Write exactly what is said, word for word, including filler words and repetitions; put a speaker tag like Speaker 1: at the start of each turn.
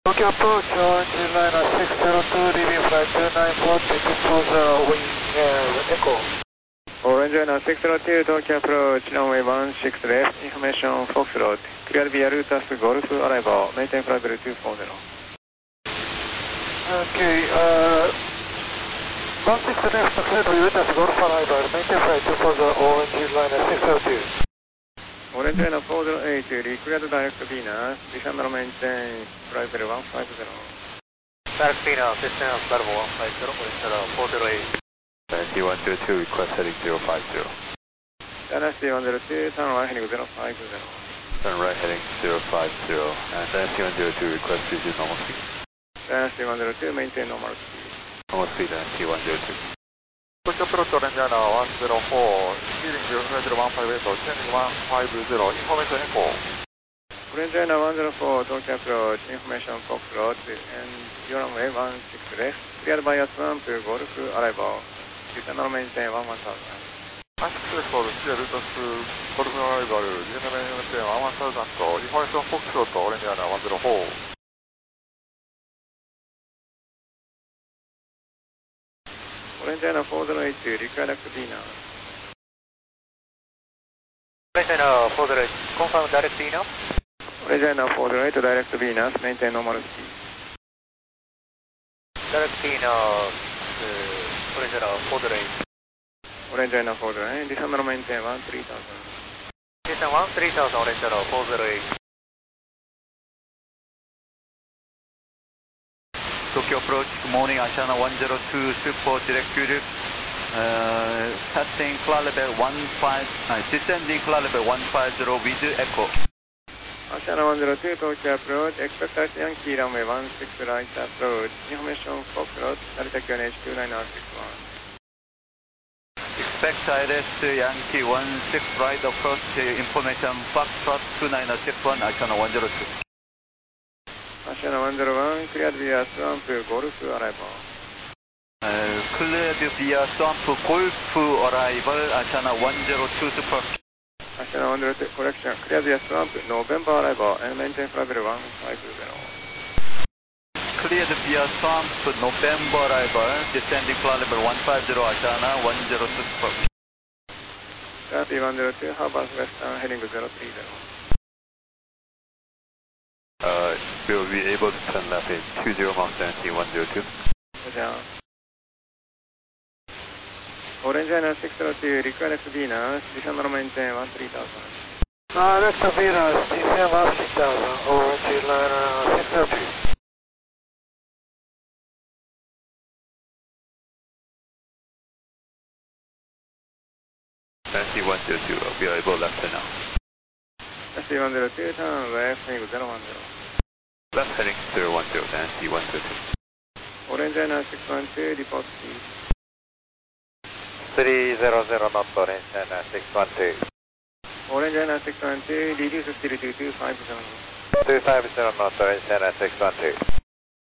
Speaker 1: Tokyo approach, orange liner six zero two, leaving flight two nine four, ticket for the wing uh, echo.
Speaker 2: Orange liner six zero two, Tokyo approach, runway one six left, information Foxtrot, clear via Rutas Golf arrival, maintain flight level two four zero.
Speaker 1: Okay, uh, one six left, clear via Rutas Golf arrival, maintain flight two four zero, orange liner six zero two.
Speaker 2: Orange liner four zero eight, required direct Venus, descend and maintain flight level one five zero.
Speaker 1: Direct Venus, descend flight level one five zero, orange liner four zero eight.
Speaker 3: Dynasty one zero two, request heading zero five zero.
Speaker 2: Dynasty one zero two, turn right heading zero five zero.
Speaker 3: Turn right heading zero five zero. And Dynasty one zero two, request resume normal speed.
Speaker 2: Dynasty one zero two, maintain normal speed.
Speaker 3: Normal speed, Dynasty one zero two.
Speaker 1: Tokyo approach, orange liner one zero four, speeding zero five zero one five eight, descending one five zero, information echo.
Speaker 2: Orange liner one zero four, Tokyo approach, information Foxtrot, and your runway one six left, cleared by a swamp, Golf arrival, descend and maintain one one thousand.
Speaker 1: Access for clear Rutas Golf arrival, descend and maintain one one thousand, information Foxtrot, orange liner one zero four.
Speaker 2: Orange liner four zero eight, required direct Venus.
Speaker 1: Orange liner four zero eight, confirm direct Venus.
Speaker 2: Orange liner four zero eight, direct Venus, maintain normal speed.
Speaker 1: Direct Venus, uh, orange liner four zero eight.
Speaker 2: Orange liner four zero eight, descend and maintain one three thousand.
Speaker 1: Descend one three thousand, orange liner four zero eight.
Speaker 4: Tokyo approach, good morning, Ashana one zero two, support directed, uh, passing flight level one five, uh, descending flight level one five zero with echo.
Speaker 2: Ashana one zero two, Tokyo approach, expect taxi Yankee runway one six right approach, information Foxtrot, Delta Q N H two nine nine six one.
Speaker 4: Expect I R S Yankee one six right approach, information Foxtrot two nine six one, Ashana one zero two.
Speaker 2: Ashana one zero one, cleared via swamp, Golf arrival.
Speaker 4: Uh, cleared via swamp, Golf arrival, Ashana one zero two support.
Speaker 2: Ashana one zero two, correction, cleared via swamp, November arrival, and maintain flight level one five zero.
Speaker 4: Cleared via swamp, November arrival, descending flight level one five zero, Ashana one zero two support.
Speaker 2: Dynasty one zero two, Harbors Western, heading zero three zero.
Speaker 3: Uh, we'll be able to turn left in two zero miles, Dynasty one zero two.
Speaker 2: Roger. Orange liner six zero two, required direct Venus, descend and maintain one three thousand.
Speaker 1: Direct Venus, descend one six thousand, orange liner six zero two.
Speaker 3: Dynasty one zero two, we are able left turn now.
Speaker 2: Dynasty one zero two, turn left heading zero one zero.
Speaker 3: Left heading zero one zero, Dynasty one zero two.
Speaker 2: Orange liner six one two, report speed.
Speaker 1: three zero zero knot, orange liner six one two.
Speaker 2: Orange liner six one two, reduce speed to two five zero.
Speaker 1: two five zero knot, orange liner six one two.